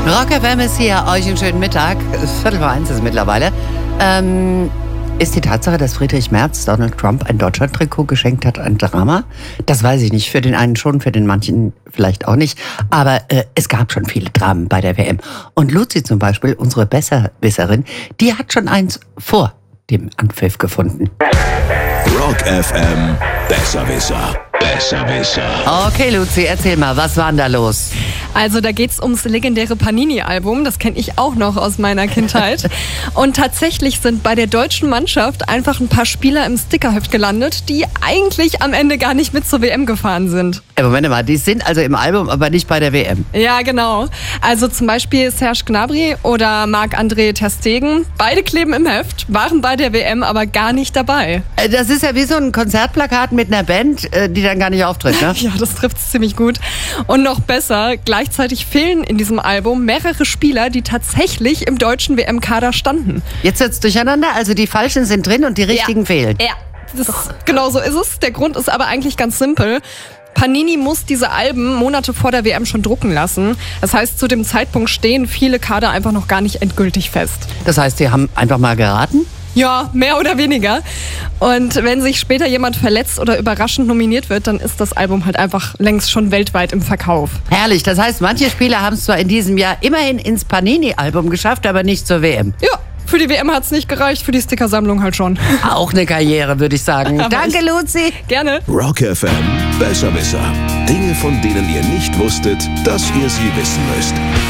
Rock FM ist hier, euch einen schönen Mittag. 12:45 ist es mittlerweile. Ist die Tatsache, dass Friedrich Merz Donald Trump ein Deutschland-Trikot geschenkt hat, ein Drama? Das weiß ich nicht. Für den einen schon, für den manchen vielleicht auch nicht. Aber es gab schon viele Dramen bei der WM. Und Luzi zum Beispiel, unsere Besserwisserin, die hat schon eins vor dem Anpfiff gefunden. Rock FM, Besserwisser. Besserwisser. Okay, Luzi, erzähl mal, was war denn da los? Also da geht's ums legendäre Panini-Album, das kenne ich auch noch aus meiner Kindheit. Und tatsächlich sind bei der deutschen Mannschaft einfach ein paar Spieler im Stickerheft gelandet, die eigentlich am Ende gar nicht mit zur WM gefahren sind. Moment mal, die sind also im Album, aber nicht bei der WM. Ja, genau. Also zum Beispiel Serge Gnabry oder Marc-André ter Stegen. Beide kleben im Heft, waren bei der WM aber gar nicht dabei. Das ist ja wie so ein Konzertplakat mit einer Band, die dann gar nicht auftritt, ne? Ja, das trifft's ziemlich gut. Und noch besser, gleichzeitig fehlen in diesem Album mehrere Spieler, die tatsächlich im deutschen WM-Kader standen. Jetzt wird's durcheinander, also die Falschen sind drin und die Richtigen fehlen. Ja, genau so ist es. Der Grund ist aber eigentlich ganz simpel. Panini muss diese Alben Monate vor der WM schon drucken lassen. Das heißt, zu dem Zeitpunkt stehen viele Kader einfach noch gar nicht endgültig fest. Das heißt, die haben einfach mal geraten? Ja, mehr oder weniger. Und wenn sich später jemand verletzt oder überraschend nominiert wird, dann ist das Album halt einfach längst schon weltweit im Verkauf. Herrlich, das heißt, manche Spieler haben es zwar in diesem Jahr immerhin ins Panini-Album geschafft, aber nicht zur WM. Ja, für die WM hat's nicht gereicht, für die Stickersammlung halt schon. Auch eine Karriere, würde ich sagen. Aber Danke, Luzi. Gerne. Rock FM, Besserwisser. Dinge, von denen ihr nicht wusstet, dass ihr sie wissen müsst.